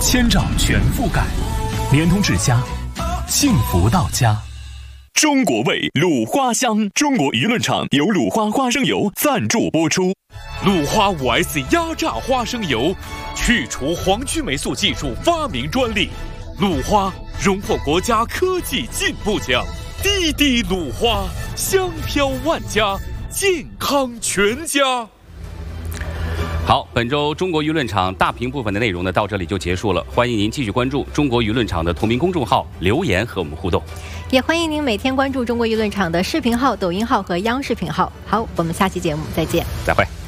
千兆全覆盖，联通智家，幸福到家。 中国味卤花香，中国舆论场由鲁花花生油赞助播出。 鲁花5S 压榨花生油，去除黄曲霉素技术发明专利。鲁花荣获国家科技进步奖。滴滴鲁花，香飘万家，健康全家。 好，本周中国舆论场大屏部分的内容呢，到这里就结束了。欢迎您继续关注中国舆论场的同名公众号，留言和我们互动。 也欢迎您每天关注中国舆论场的视频号、抖音号和央视频号。好，我们下期节目再见， 再会。